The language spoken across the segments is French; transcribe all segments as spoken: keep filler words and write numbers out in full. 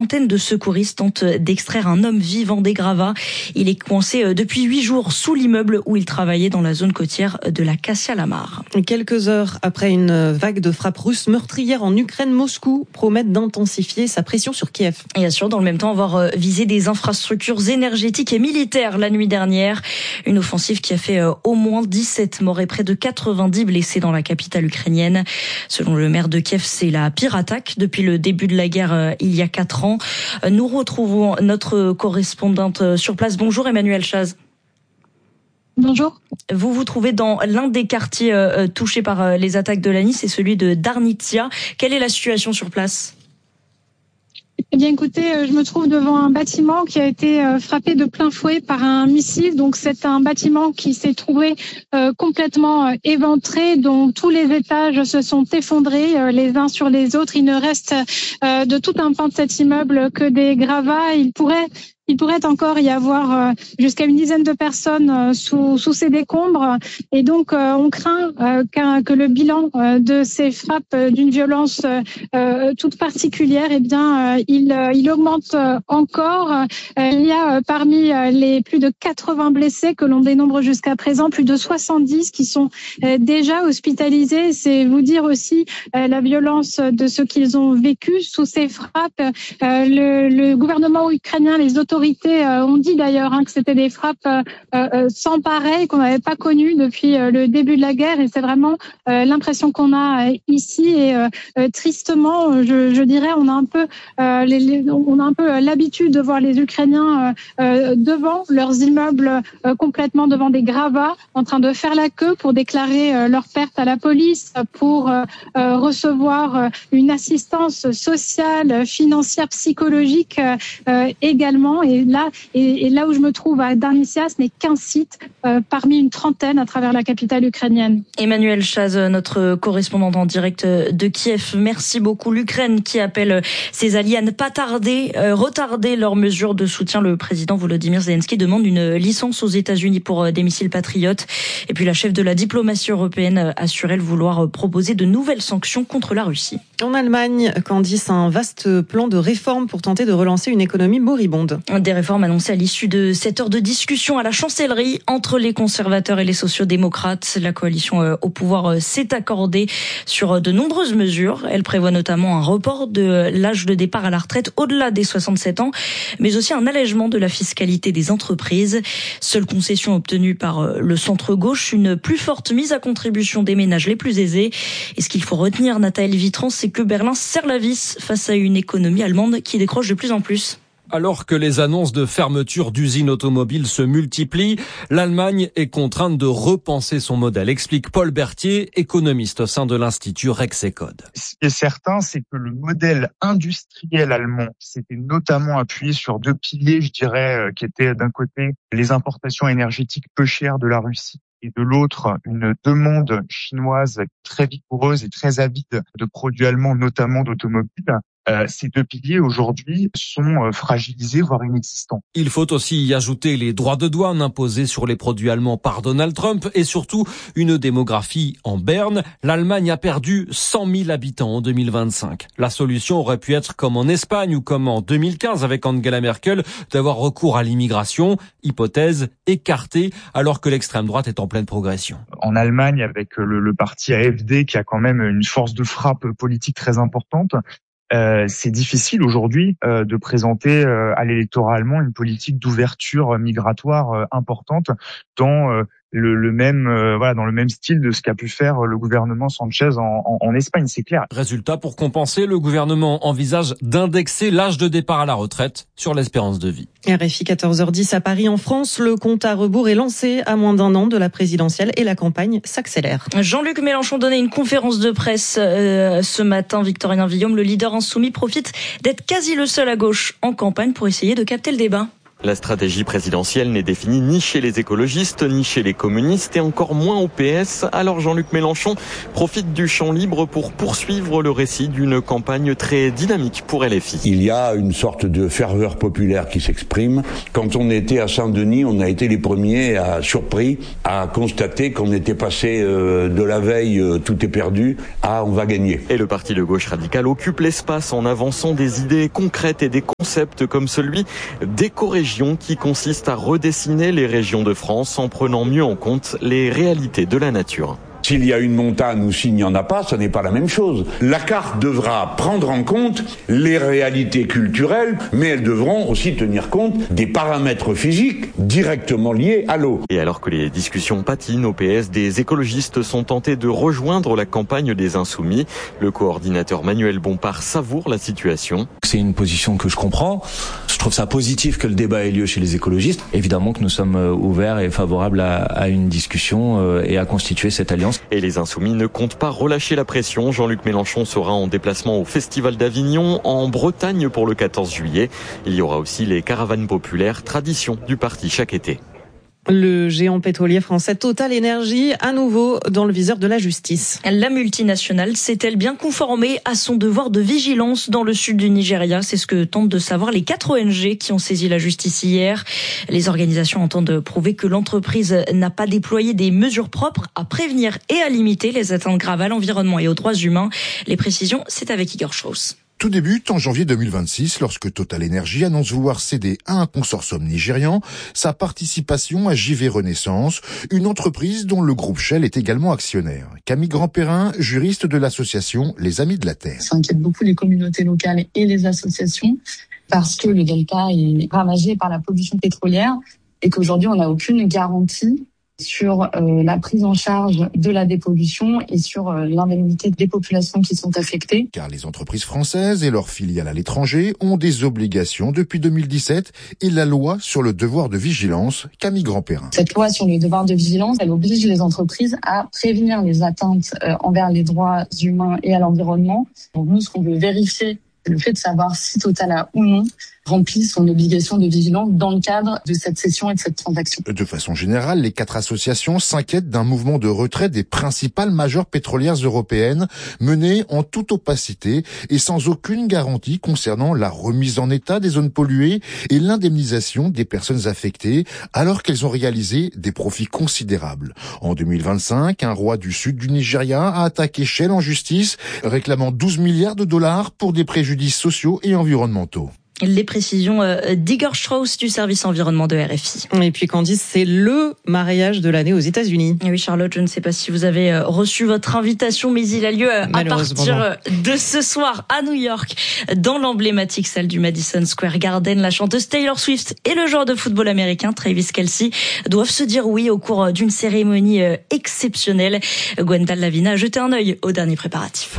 centaine de secouristes tentent d'extraire un homme vivant des gravats. Il est coincé depuis huit jours sous l'immeuble où il travaillait dans la zone côtière de la Cassia-la-Mar. Quelques heures après une vague de frappes russes meurtrières en Ukraine, Moscou promet d'intensifier sa pression sur Kiev. Et assure dans le même temps avoir visé des infrastructures énergétiques et militaires la nuit dernière. Une offensive qui a fait au moins dix-sept morts et près de quatre-vingt-dix blessés dans la capitale ukrainienne. Selon le maire de Kiev, c'est la pire attaque depuis le début de la guerre il y a quatre ans. Nous retrouvons notre correspondante sur place. Bonjour Emmanuel Chaz. Bonjour. Vous vous trouvez dans l'un des quartiers euh, touchés par euh, les attaques de l'A N I, c'est celui de Darnitsia. Quelle est la situation sur place ? Eh bien, écoutez, je me trouve devant un bâtiment qui a été frappé de plein fouet par un missile. Donc, c'est un bâtiment qui s'est trouvé euh, complètement éventré, dont tous les étages se sont effondrés euh, les uns sur les autres. Il ne reste euh, de tout un pan de cet immeuble que des gravats. Il pourrait Il pourrait encore y avoir jusqu'à une dizaine de personnes sous, sous ces décombres. Et donc, on craint que le bilan de ces frappes d'une violence toute particulière, eh bien, il, il augmente encore. Il y a parmi les plus de quatre-vingts blessés que l'on dénombre jusqu'à présent, plus de soixante-dix qui sont déjà hospitalisés. C'est vous dire aussi la violence de ce qu'ils ont vécu sous ces frappes. Le, le gouvernement ukrainien, les autorités Les autorités ont dit d'ailleurs hein, que c'était des frappes euh, sans pareil qu'on n'avait pas connues depuis euh, le début de la guerre, et c'est vraiment euh, l'impression qu'on a euh, ici. Et euh, euh, tristement, je, je dirais, on a un peu, euh, les, les, on a un peu l'habitude de voir les Ukrainiens euh, euh, devant leurs immeubles, euh, complètement devant des gravats, en train de faire la queue pour déclarer euh, leur perte à la police, pour euh, euh, recevoir euh, une assistance sociale, financière, psychologique euh, également. Et là, et, et là où je me trouve à Darnitsia, ce n'est qu'un site euh, parmi une trentaine à travers la capitale ukrainienne. Emmanuel Chaz, notre correspondante en direct de Kiev. Merci beaucoup. L'Ukraine qui appelle ses alliés à ne pas tarder, euh, retarder leurs mesures de soutien. Le président Volodymyr Zelensky demande une licence aux États-Unis pour des missiles patriotes. Et puis la chef de la diplomatie européenne assure elle vouloir proposer de nouvelles sanctions contre la Russie. En Allemagne, Candice, un vaste plan de réforme pour tenter de relancer une économie moribonde. Des réformes annoncées à l'issue de cette heure de discussion à la chancellerie entre les conservateurs et les sociaux-démocrates. La coalition au pouvoir s'est accordée sur de nombreuses mesures. Elle prévoit notamment un report de l'âge de départ à la retraite au-delà des soixante-sept ans, mais aussi un allègement de la fiscalité des entreprises. Seule concession obtenue par le centre-gauche, une plus forte mise à contribution des ménages les plus aisés. Et ce qu'il faut retenir, Nathalie Vitran, c'est que Berlin serre la vis face à une économie allemande qui décroche de plus en plus. Alors que les annonces de fermeture d'usines automobiles se multiplient, l'Allemagne est contrainte de repenser son modèle, explique Paul Berthier, économiste au sein de l'Institut Rexecode. Ce qui est certain, c'est que le modèle industriel allemand s'était notamment appuyé sur deux piliers, je dirais, qui étaient d'un côté les importations énergétiques peu chères de la Russie, et de l'autre, une demande chinoise très vigoureuse et très avide de produits allemands, notamment d'automobiles. Euh, ces deux piliers, aujourd'hui, sont euh, fragilisés, voire inexistants. Il faut aussi y ajouter les droits de douane imposés sur les produits allemands par Donald Trump et surtout une démographie en berne. L'Allemagne a perdu cent mille habitants en deux mille vingt-cinq. La solution aurait pu être comme en Espagne ou comme en deux mille quinze avec Angela Merkel, d'avoir recours à l'immigration, hypothèse écartée alors que l'extrême droite est en pleine progression. En Allemagne, avec le, le parti A F D qui a quand même une force de frappe politique très importante, Euh, c'est difficile aujourd'hui euh, de présenter euh, à l'électorat allemand une politique d'ouverture migratoire euh, importante dans euh, le, le même euh, voilà dans le même style de ce qu'a pu faire le gouvernement Sanchez en, en, en Espagne, c'est clair. Résultat, pour compenser, le gouvernement envisage d'indexer l'âge de départ à la retraite sur l'espérance de vie. R F I quatorze heures dix à Paris, en France, le compte à rebours est lancé à moins d'un an de la présidentielle et la campagne s'accélère. Jean-Luc Mélenchon donnait une conférence de presse euh, ce matin. Victorien Villaume, le leader insoumis, profite d'être quasi le seul à gauche en campagne pour essayer de capter le débat. La stratégie présidentielle n'est définie ni chez les écologistes, ni chez les communistes et encore moins au P S. Alors Jean-Luc Mélenchon profite du champ libre pour poursuivre le récit d'une campagne très dynamique pour L F I. Il y a une sorte de ferveur populaire qui s'exprime. Quand on était à Saint-Denis, on a été les premiers à, surpris à constater qu'on était passé euh, de la veille euh, tout est perdu à on va gagner. Et le parti de gauche radicale occupe l'espace en avançant des idées concrètes et des concepts comme celui d'éco-région qui consiste à redessiner les régions de France en prenant mieux en compte les réalités de la nature. S'il y a une montagne ou s'il n'y en a pas, ce n'est pas la même chose. La carte devra prendre en compte les réalités culturelles, mais elles devront aussi tenir compte des paramètres physiques directement liés à l'eau. Et alors que les discussions patinent au P S, des écologistes sont tentés de rejoindre la campagne des Insoumis. Le coordinateur Manuel Bompard savoure la situation. C'est une position que je comprends. Je trouve ça positif que le débat ait lieu chez les écologistes. Évidemment que nous sommes ouverts et favorables à, à une discussion et à constituer cette alliance. Et les Insoumis ne comptent pas relâcher la pression. Jean-Luc Mélenchon sera en déplacement au Festival d'Avignon en Bretagne pour le quatorze juillet. Il y aura aussi les caravanes populaires, tradition du parti chaque été. Le géant pétrolier français Total Energy, à nouveau dans le viseur de la justice. La multinationale s'est-elle bien conformée à son devoir de vigilance dans le sud du Nigeria? C'est ce que tentent de savoir les quatre O N G qui ont saisi la justice hier. Les organisations entendent prouver que l'entreprise n'a pas déployé des mesures propres à prévenir et à limiter les atteintes graves à l'environnement et aux droits humains. Les précisions, c'est avec Igor Strauss. Tout débute en janvier deux mille vingt-six lorsque Total Energy annonce vouloir céder à un consortium nigérian sa participation à J V Renaissance, une entreprise dont le groupe Shell est également actionnaire. Camille Grandperrin, juriste de l'association Les Amis de la Terre. Ça inquiète beaucoup les communautés locales et les associations parce que le delta est ravagé par la pollution pétrolière et qu'aujourd'hui on n'a aucune garantie sur euh, la prise en charge de la dépollution et sur euh, l'indemnité des populations qui sont affectées. Car les entreprises françaises et leurs filiales à l'étranger ont des obligations depuis deux mille dix-sept et la loi sur le devoir de vigilance, Camille Grandperrin. Cette loi sur le devoir de vigilance, elle oblige les entreprises à prévenir les atteintes euh, envers les droits humains et à l'environnement. Donc nous, ce qu'on veut vérifier, c'est le fait de savoir si Total a ou non remplit son obligation de vigilance dans le cadre de cette cession et de cette transaction. De façon générale, les quatre associations s'inquiètent d'un mouvement de retrait des principales majeures pétrolières européennes mené en toute opacité et sans aucune garantie concernant la remise en état des zones polluées et l'indemnisation des personnes affectées alors qu'elles ont réalisé des profits considérables. En deux mille vingt-cinq, un roi du sud du Nigeria a attaqué Shell en justice, réclamant douze milliards de dollars pour des préjudices sociaux et environnementaux. Les précisions d'Igor Strauss du service environnement de R F I. Et puis Candice, c'est le mariage de l'année aux États-Unis. Et oui, Charlotte, je ne sais pas si vous avez reçu votre invitation, mais il a lieu à partir de ce soir à New York, dans l'emblématique salle du Madison Square Garden. La chanteuse Taylor Swift et le joueur de football américain Travis Kelce doivent se dire oui au cours d'une cérémonie exceptionnelle. Gwendal Lavina a jeté un œil aux derniers préparatifs.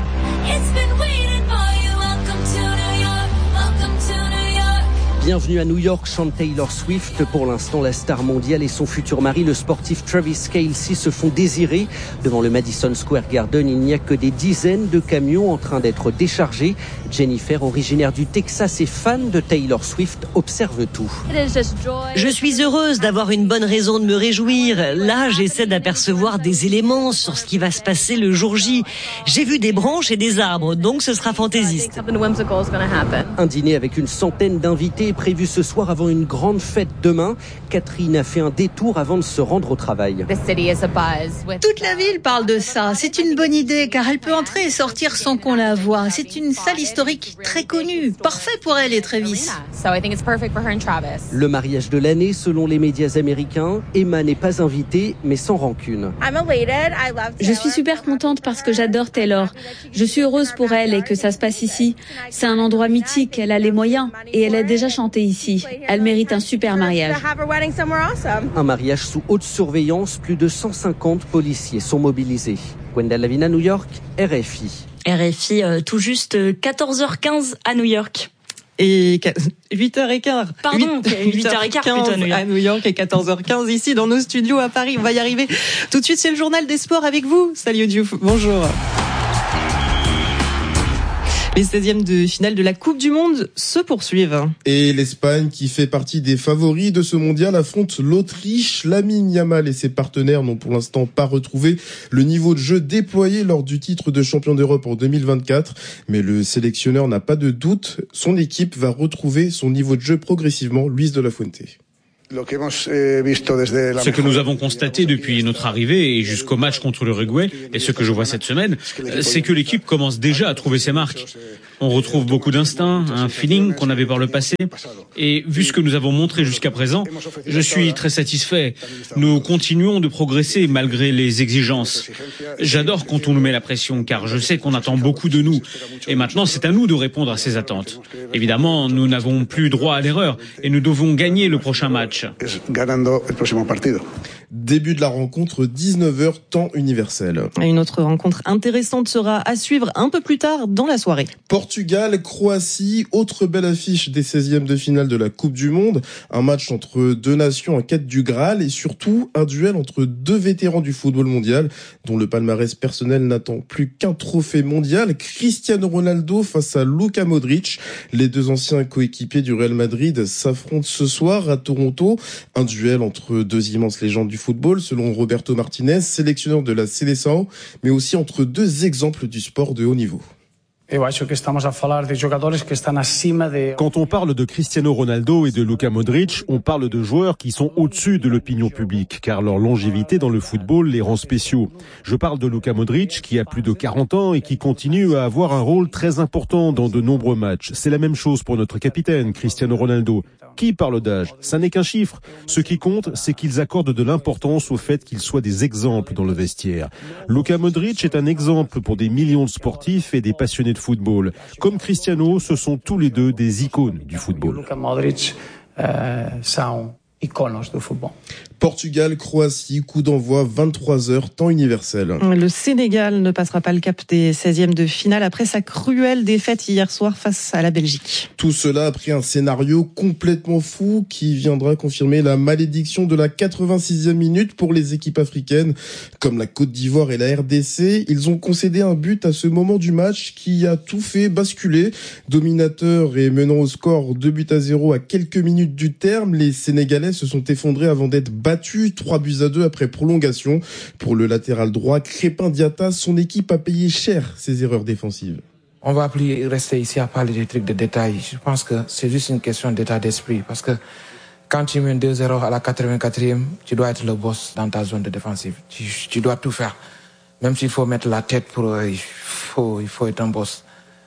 Bienvenue à New York, chante Taylor Swift. Pour l'instant, la star mondiale et son futur mari, le sportif Travis Kelce, se font désirer. Devant le Madison Square Garden, il n'y a que des dizaines de camions en train d'être déchargés. Jennifer, originaire du Texas et fan de Taylor Swift, observe tout. Je suis heureuse d'avoir une bonne raison de me réjouir. Là, j'essaie d'apercevoir des éléments sur ce qui va se passer le jour J. J'ai vu des branches et des arbres, donc ce sera fantaisiste. Un dîner avec une centaine d'invités prévu ce soir avant une grande fête demain. Catherine a fait un détour avant de se rendre au travail. Toute la ville parle de ça. C'est une bonne idée car elle peut entrer et sortir sans qu'on la voie. C'est une salle historique très connue. Parfait pour elle et Travis. Le mariage de l'année selon les médias américains. Emma n'est pas invitée mais sans rancune. Je suis super contente parce que j'adore Taylor. Je suis heureuse pour elle et que ça se passe ici. C'est un endroit mythique. Elle a les moyens et elle a déjà chanté ici. Elle mérite un super mariage. Un mariage sous haute surveillance, plus de cent cinquante policiers sont mobilisés. Gwendal Lavina, New York, R F I. R F I, euh, tout juste quatorze heures quinze à New York. Et huit heures quinze. Pardon, huit heures quinze plutôt à New York. À New York et quatorze heures quinze ici dans nos studios à Paris. On va y arriver. Tout de suite, c'est le journal des sports avec vous. Salut Diouf, bonjour. Les seizièmes de finale de la Coupe du Monde se poursuivent. Et l'Espagne, qui fait partie des favoris de ce mondial, affronte l'Autriche. Lamine Yamal et ses partenaires n'ont pour l'instant pas retrouvé le niveau de jeu déployé lors du titre de champion d'Europe en deux mille vingt-quatre. Mais le sélectionneur n'a pas de doute, son équipe va retrouver son niveau de jeu progressivement. Luis de la Fuente. Ce que nous avons constaté depuis notre arrivée et jusqu'au match contre l'Uruguay, et ce que je vois cette semaine, c'est que l'équipe commence déjà à trouver ses marques. On retrouve beaucoup d'instinct, un feeling qu'on avait par le passé. Et vu ce que nous avons montré jusqu'à présent, je suis très satisfait. Nous continuons de progresser malgré les exigences. J'adore quand on nous met la pression, car je sais qu'on attend beaucoup de nous. Et maintenant, c'est à nous de répondre à ces attentes. Évidemment, nous n'avons plus droit à l'erreur et nous devons gagner le prochain match. Début de la rencontre, dix-neuf heures, temps universel. Une autre rencontre intéressante sera à suivre un peu plus tard dans la soirée. Portugal, Croatie, autre belle affiche des seizièmes de finale de la Coupe du Monde. Un match entre deux nations en quête du Graal et surtout un duel entre deux vétérans du football mondial dont le palmarès personnel n'attend plus qu'un trophée mondial. Cristiano Ronaldo face à Luka Modric. Les deux anciens coéquipiers du Real Madrid s'affrontent ce soir à Toronto. Un duel entre deux immenses légendes du football, selon Roberto Martinez, sélectionneur de la Seleção, mais aussi entre deux exemples du sport de haut niveau. Quand on parle de Cristiano Ronaldo et de Luka Modric, on parle de joueurs qui sont au-dessus de l'opinion publique, car leur longévité dans le football les rend spéciaux. Je parle de Luka Modric, qui a plus de quarante ans et qui continue à avoir un rôle très important dans de nombreux matchs. C'est la même chose pour notre capitaine, Cristiano Ronaldo. Qui parle d'âge? Ça n'est qu'un chiffre. Ce qui compte, c'est qu'ils accordent de l'importance au fait qu'ils soient des exemples dans le vestiaire. Luka Modric est un exemple pour des millions de sportifs et des passionnés de football. Comme Cristiano, ce sont tous les deux des icônes du football. Luka Modric euh, sont iconos du football. Portugal, Croatie, coup d'envoi vingt-trois heures, temps universel. Le Sénégal ne passera pas le cap des seizièmes de finale après sa cruelle défaite hier soir face à la Belgique. Tout cela après un scénario complètement fou qui viendra confirmer la malédiction de la quatre-vingt-sixième minute pour les équipes africaines. Comme la Côte d'Ivoire et la R D C, ils ont concédé un but à ce moment du match qui a tout fait basculer. Dominateur et menant au score deux buts à zéro à quelques minutes du terme, les Sénégalais se sont effondrés avant d'être battu trois buts à deux après prolongation. Pour le latéral droit, Crépin Diatta, son équipe a payé cher ses erreurs défensives. On va plus rester ici à parler des trucs de détails. Je pense que c'est juste une question d'état d'esprit. Parce que quand tu mènes deux zéro à la quatre-vingt-quatrième, tu dois être le boss dans ta zone de défensive. Tu, tu dois tout faire. Même s'il faut mettre la tête pour... Euh, il, faut, il faut être un boss.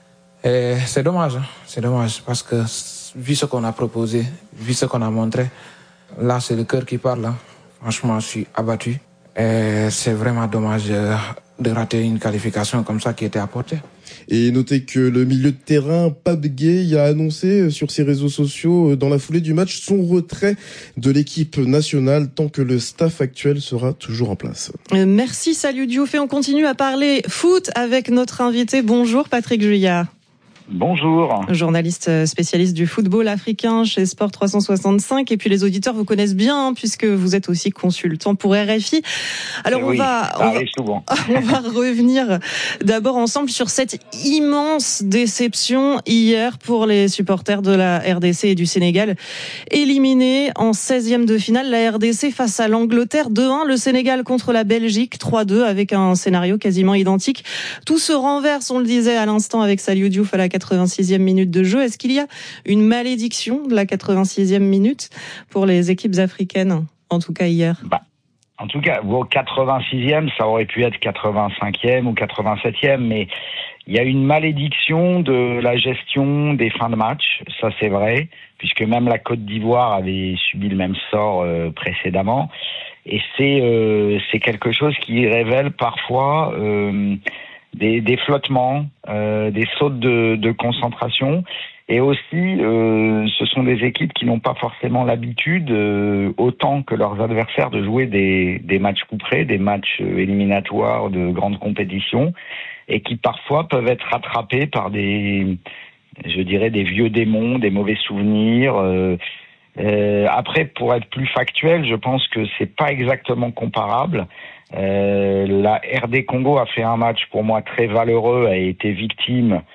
Et c'est dommage. Hein. C'est dommage parce que vu ce qu'on a proposé, vu ce qu'on a montré, là, c'est le cœur qui parle. Hein. Franchement, je suis abattu. Et c'est vraiment dommage de rater une qualification comme ça qui était apportée. Et notez que le milieu de terrain, Pape Gueye, a annoncé sur ses réseaux sociaux, dans la foulée du match, son retrait de l'équipe nationale tant que le staff actuel sera toujours en place. Euh, merci, Saliou Diouf. Et on continue à parler foot avec notre invité. Bonjour, Patrick Juillard. Bonjour. Journaliste spécialiste du football africain chez Sport trois cent soixante-cinq. Et puis les auditeurs vous connaissent bien hein, puisque vous êtes aussi consultant pour R F I. Alors on, oui, va, on, va, on va revenir d'abord ensemble sur cette immense déception hier pour les supporters de la R D C et du Sénégal. Éliminés en seizième de finale, la R D C face à l'Angleterre deux un, le Sénégal contre la Belgique trois deux avec un scénario quasiment identique. Tout se renverse, on le disait à l'instant avec Saliou Diouf à la quatre-vingt-sixième minute de jeu. Est-ce qu'il y a une malédiction de la quatre-vingt-sixième minute pour les équipes africaines, en tout cas hier? Bah, en tout cas, bon, quatre-vingt-sixième, ça aurait pu être quatre-vingt-cinquième ou quatre-vingt-septième, mais il y a une malédiction de la gestion des fins de match, ça c'est vrai, puisque même la Côte d'Ivoire avait subi le même sort euh, précédemment, et c'est euh, c'est quelque chose qui révèle parfois euh, Des, des flottements, euh, des sautes de, de concentration, et aussi euh, ce sont des équipes qui n'ont pas forcément l'habitude, euh, autant que leurs adversaires, de jouer des, des matchs couperés, des matchs éliminatoires de grandes compétitions, et qui parfois peuvent être rattrapés par des, je dirais, des vieux démons, des mauvais souvenirs. Euh, euh, après, pour être plus factuel, je pense que c'est pas exactement comparable. Euh, la R D Congo a fait un match pour moi très valeureux, a été victime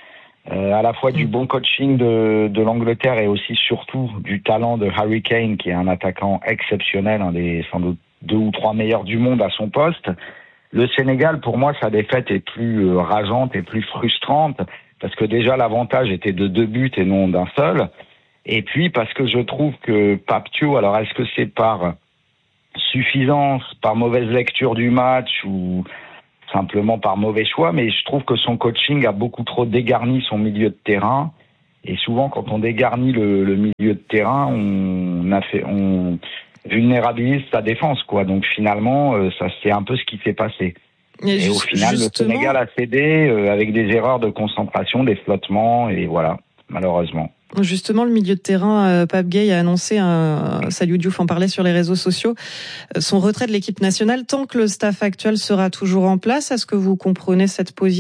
Euh, à la fois du bon coaching de, de l'Angleterre et aussi surtout du talent de Harry Kane, qui est un attaquant exceptionnel, un des sans doute deux ou trois meilleurs du monde à son poste. Le Sénégal, pour moi, sa défaite est plus euh, rageante et plus frustrante, parce que déjà l'avantage était de deux buts et non d'un seul. Et puis parce que je trouve que Pape Thiaw, alors est-ce que c'est par suffisance, par mauvaise lecture du match ou simplement par mauvais choix, mais je trouve que son coaching a beaucoup trop dégarni son milieu de terrain. Et souvent, quand on dégarnit le, le milieu de terrain, on a fait, on vulnérabilise sa défense, quoi. Donc finalement, ça c'est un peu ce qui s'est passé. Et, et juste, au final, justement... le Sénégal a cédé euh, avec des erreurs de concentration, des flottements, et voilà, malheureusement. Justement, le milieu de terrain, euh, Pape Gueye a annoncé, un, Saliou Diouf en parlait sur les réseaux sociaux, euh, son retrait de l'équipe nationale tant que le staff actuel sera toujours en place. Est-ce que vous comprenez cette position ?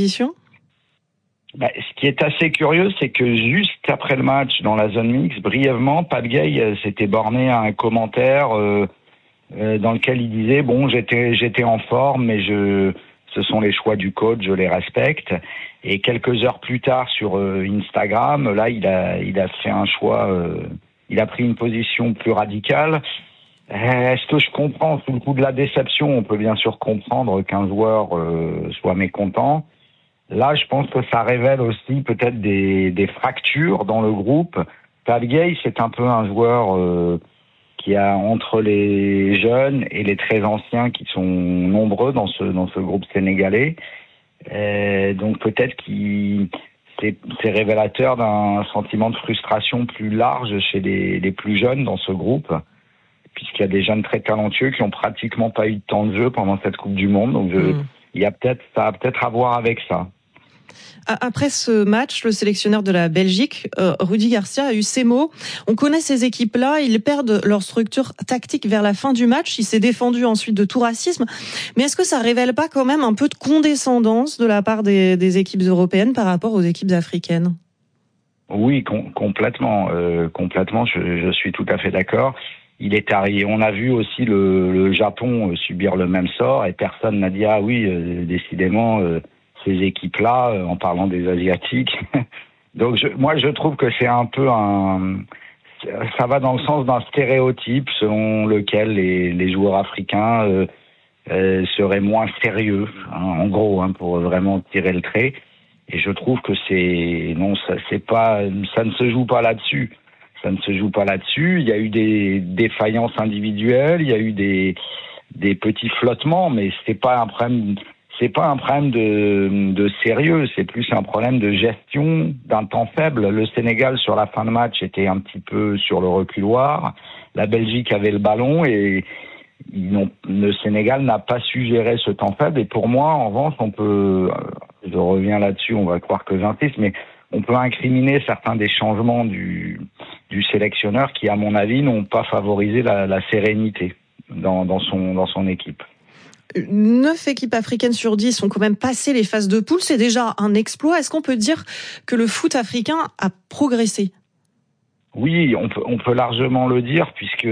Bah, ce qui est assez curieux, c'est que juste après le match, dans la zone mixte, brièvement, Pape Gueye euh, s'était borné à un commentaire euh, euh, dans lequel il disait « Bon, j'étais, j'étais en forme, mais je, ce sont les choix du coach, je les respecte ». Et quelques heures plus tard sur euh, Instagram, là, il a, il a fait un choix, euh, il a pris une position plus radicale. Est-ce que je comprends, sous le coup de la déception, on peut bien sûr comprendre qu'un joueur euh, soit mécontent. Là, je pense que ça révèle aussi peut-être des, des fractures dans le groupe. Pape Gueye, c'est un peu un joueur euh, qui a entre les jeunes et les très anciens qui sont nombreux dans ce, dans ce groupe sénégalais. Euh, donc peut-être qu'il c'est, c'est révélateur d'un sentiment de frustration plus large chez les, les plus jeunes dans ce groupe, puisqu'il y a des jeunes très talentueux qui ont pratiquement pas eu de temps de jeu pendant cette Coupe du Monde. Donc je, mmh. il y a peut-être ça a peut-être à voir avec ça. Après ce match, le sélectionneur de la Belgique, euh, Rudy Garcia, a eu ces mots. On connaît ces équipes-là, ils perdent leur structure tactique vers la fin du match. Il s'est défendu ensuite de tout racisme. Mais est-ce que ça révèle pas quand même un peu de condescendance de la part des, des équipes européennes par rapport aux équipes africaines ? Oui, com- complètement. Euh, complètement, je, je suis tout à fait d'accord. Il est arrivé. On a vu aussi le, le Japon subir le même sort et personne n'a dit « Ah oui, euh, décidément... Euh, » ces équipes-là, euh, en parlant des Asiatiques. Donc, je, moi, je trouve que c'est un peu un... Ça va dans le sens d'un stéréotype selon lequel les, les joueurs africains euh, euh, seraient moins sérieux, hein, en gros, hein, pour vraiment tirer le trait. Et je trouve que c'est... Non, ça, c'est pas, ça ne se joue pas là-dessus. Ça ne se joue pas là-dessus. Il y a eu des défaillances individuelles, il y a eu des, des petits flottements, mais c'est pas un problème... C'est pas un problème de, de sérieux, c'est plus un problème de gestion d'un temps faible. Le Sénégal, sur la fin de match, était un petit peu sur le reculoir. La Belgique avait le ballon et ils n'ont, le Sénégal n'a pas su gérer ce temps faible. Et pour moi, en revanche, on peut, je reviens là-dessus, on va croire que j'insiste, mais on peut incriminer certains des changements du, du sélectionneur qui, à mon avis, n'ont pas favorisé la, la sérénité dans, dans son, dans son équipe. Neuf équipes africaines sur dix ont quand même passé les phases de poule. C'est déjà un exploit. Est-ce qu'on peut dire que le foot africain a progressé ? Oui, on peut, on peut largement le dire, puisque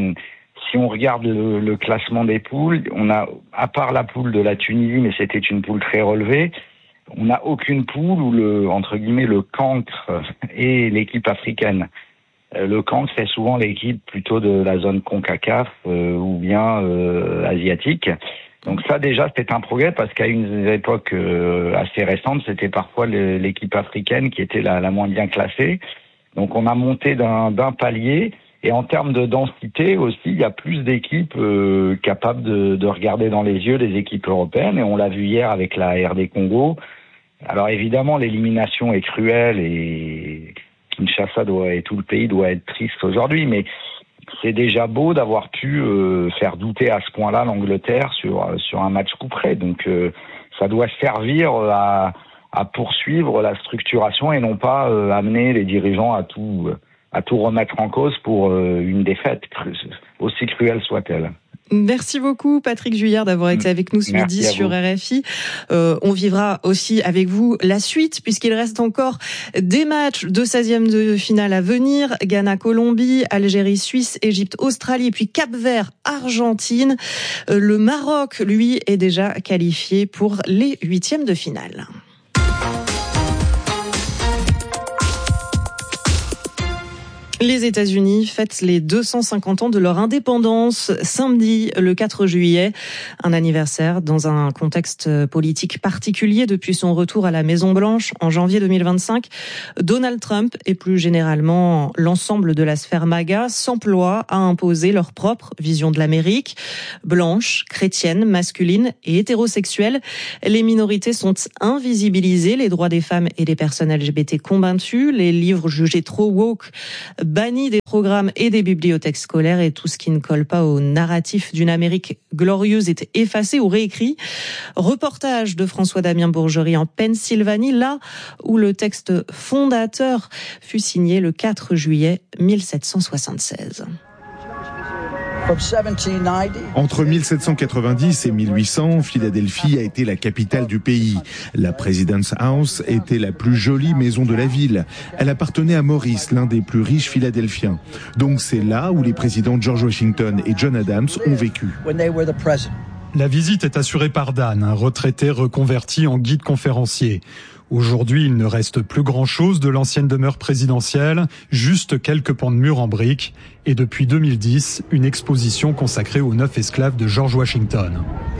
si on regarde le, le classement des poules, on a, à part la poule de la Tunisie, mais c'était une poule très relevée, on n'a aucune poule où le, entre guillemets, le cancre est l'équipe africaine. Le cancre, c'est souvent l'équipe plutôt de la zone CONCACAF euh, ou bien euh, asiatique. Donc ça, déjà, c'était un progrès parce qu'à une époque euh, assez récente, c'était parfois le, l'équipe africaine qui était la, la moins bien classée. Donc on a monté d'un, d'un palier. Et en termes de densité aussi, il y a plus d'équipes euh, capables de, de regarder dans les yeux les équipes européennes. Et on l'a vu hier avec la R D Congo. Alors évidemment, l'élimination est cruelle et Kinshasa doit, et tout le pays doit être triste aujourd'hui. Mais c'est déjà beau d'avoir pu euh, faire douter à ce point-là l'Angleterre sur sur un match coup près. Donc euh, ça doit servir à, à poursuivre la structuration et non pas euh, amener les dirigeants à tout à tout remettre en cause pour euh, une défaite, aussi cruelle soit-elle. Merci beaucoup Patrick Juillard d'avoir été avec nous ce Merci midi sur R F I. Euh, on vivra aussi avec vous la suite puisqu'il reste encore des matchs de seizième de finale à venir. Ghana-Colombie, Algérie-Suisse, Égypte-Australie et puis Cap-Vert-Argentine. Euh, le Maroc, lui, est déjà qualifié pour les huitièmes de finale. Les États-Unis fêtent les deux cent cinquante ans de leur indépendance samedi, le quatre juillet. Un anniversaire dans un contexte politique particulier depuis son retour à la Maison-Blanche en janvier deux mille vingt-cinq. Donald Trump et plus généralement l'ensemble de la sphère MAGA s'emploient à imposer leur propre vision de l'Amérique. Blanche, chrétienne, masculine et hétérosexuelle, les minorités sont invisibilisées, les droits des femmes et des personnes L G B T combattus, les livres jugés trop woke banni des programmes et des bibliothèques scolaires, et tout ce qui ne colle pas au narratif d'une Amérique glorieuse est effacé ou réécrit. Reportage de François-Damien Bourgerie en Pennsylvanie, là où le texte fondateur fut signé le quatre juillet mille sept cent soixante-seize. Entre mille sept cent quatre-vingt-dix et mille huit cents, Philadelphie a été la capitale du pays. La President's House était la plus jolie maison de la ville. Elle appartenait à Maurice, l'un des plus riches Philadelphiens. Donc c'est là où les présidents George Washington et John Adams ont vécu. La visite est assurée par Dan, un retraité reconverti en guide conférencier. Aujourd'hui, il ne reste plus grand-chose de l'ancienne demeure présidentielle, juste quelques pans de murs en briques. Et depuis deux mille dix, une exposition consacrée aux neuf esclaves de George Washington.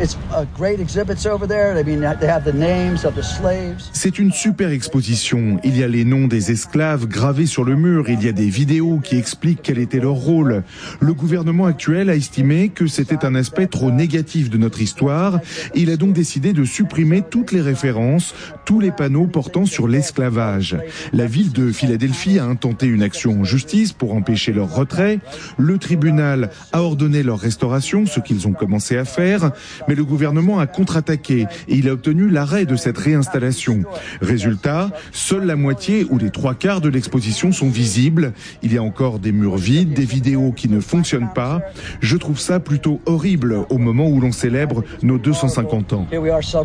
C'est une super exposition. Il y a les noms des esclaves gravés sur le mur. Il y a des vidéos qui expliquent quel était leur rôle. Le gouvernement actuel a estimé que c'était un aspect trop négatif de notre histoire. Il a donc décidé de supprimer toutes les références, tous les panneaux portant sur l'esclavage. La ville de Philadelphie a intenté une action en justice pour empêcher leur retrait. Le tribunal a ordonné leur restauration, ce qu'ils ont commencé à faire, mais le gouvernement a contre-attaqué et il a obtenu l'arrêt de cette réinstallation. Résultat, seule la moitié ou les trois quarts de l'exposition sont visibles. Il y a encore des murs vides, des vidéos qui ne fonctionnent pas. Je trouve ça plutôt horrible au moment où l'on célèbre nos deux cent cinquante ans.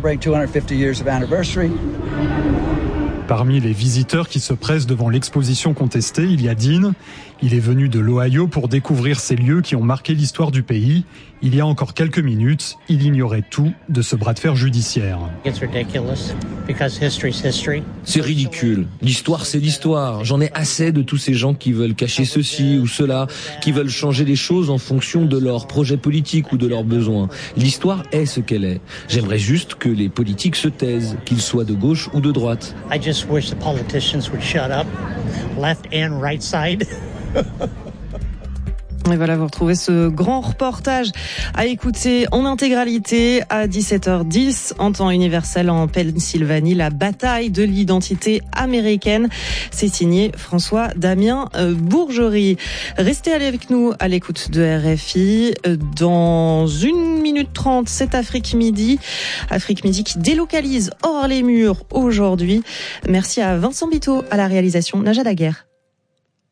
Parmi les visiteurs qui se pressent devant l'exposition contestée, il y a Dean. Il est venu de l'Ohio pour découvrir ces lieux qui ont marqué l'histoire du pays. Il y a encore quelques minutes, il ignorait tout de ce bras de fer judiciaire. C'est ridicule. L'histoire, c'est l'histoire. J'en ai assez de tous ces gens qui veulent cacher ceci ou cela, qui veulent changer les choses en fonction de leurs projets politiques ou de leurs besoins. L'histoire est ce qu'elle est. J'aimerais juste que les politiques se taisent, qu'ils soient de gauche ou de droite. I just wish the politicians would shut up, left and right side. Et voilà, vous retrouvez ce grand reportage à écouter en intégralité à dix-sept heures dix en temps universel en Pennsylvanie, la bataille de l'identité américaine. C'est signé François-Damien Bourgerie. Restez avec nous à l'écoute de R F I. Dans une minute trente, c'est Afrique Midi. Afrique Midi qui délocalise hors les murs aujourd'hui. Merci à Vincent Biteau à la réalisation, Najat Daguerre